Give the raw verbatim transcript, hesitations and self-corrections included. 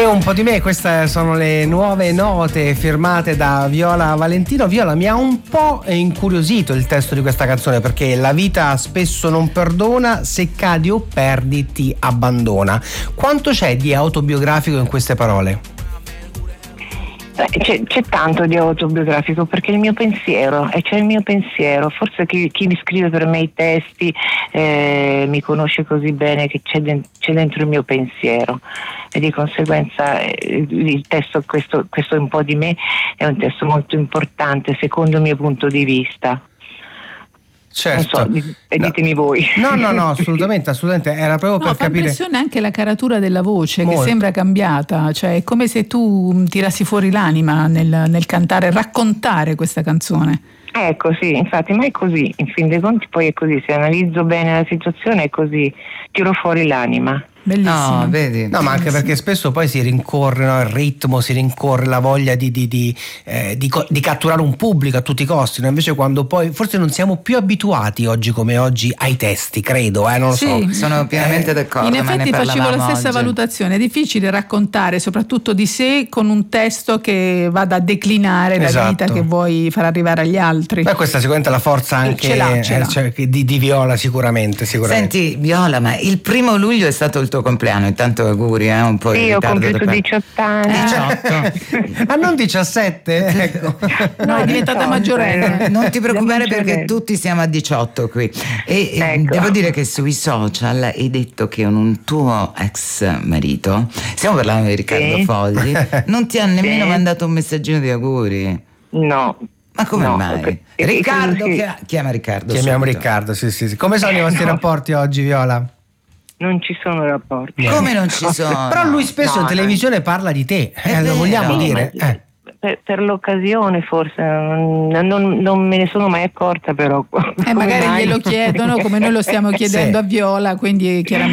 Un po' di me, queste sono le nuove note firmate da Viola Valentino. Viola, mi ha un po' incuriosito il testo di questa canzone, perché la vita spesso non perdona, se cadi o perdi ti abbandona. Quanto c'è di autobiografico in queste parole? C'è, c'è tanto di autobiografico, perché il mio pensiero, e c'è il mio pensiero, forse chi, chi mi scrive per me i testi eh, mi conosce così bene che c'è, de- c'è dentro il mio pensiero, e di conseguenza eh, il testo, questo, questo è un po' di me, è un testo molto importante secondo il mio punto di vista. Certo. Non so, ditemi no. voi. No, no, no, assolutamente, assolutamente. Era proprio no, per fa capire. impressione anche la caratura della voce, Molto. Che sembra cambiata, cioè è come se tu tirassi fuori l'anima nel, nel cantare, raccontare questa canzone. È così, infatti, ma è così, in fin dei conti poi è così, se analizzo bene la situazione è così, tiro fuori l'anima. Bellissimo. No, vedi. No, ma anche perché spesso poi si rincorre, no, il ritmo, si rincorre la voglia di, di, di, eh, di, di catturare un pubblico a tutti i costi, no? Invece quando poi forse non siamo più abituati oggi come oggi ai testi, credo, eh, non lo Sì, so. Sono pienamente Eh, d'accordo. In ma effetti ne facevo la stessa oggi. valutazione, è difficile raccontare soprattutto di sé con un testo che vada a declinare Esatto. la vita che vuoi far arrivare agli altri. Beh, questa sicuramente è la forza anche Ce l'ha, ce l'ha. eh, cioè, di, di Viola sicuramente, sicuramente. Senti Viola, ma il primo luglio è stato il tuo compleanno, intanto auguri, eh, un po' in Sì, ho ritardo compiuto da- diciotto anni. diciotto. Ah, non diciassette? Ecco. No, è diventata diciotto. maggiorenne. Non ti preoccupare perché maggiorenne. tutti siamo a diciotto qui. E e Ecco. devo dire che sui social hai detto che un tuo ex marito, stiamo parlando di Riccardo Sì. Fogli, non ti ha nemmeno Sì. mandato un messaggino di auguri. No. Ma come No, mai? ok. Riccardo, Sì. che- chiama Riccardo. Chiamiamo subito. Riccardo, sì, sì, sì. Come sono i vostri no. rapporti oggi, Viola? Non ci sono rapporti. Come non ci sono? Però lui spesso No, in no. televisione parla di te, È eh, lo vero. vogliamo Sì, dire? ma- Eh. Per, per l'occasione forse non, non- non me ne sono mai accorta, però Eh, come magari mai? glielo chiedono come noi lo stiamo chiedendo Sì. a Viola, quindi chiaramente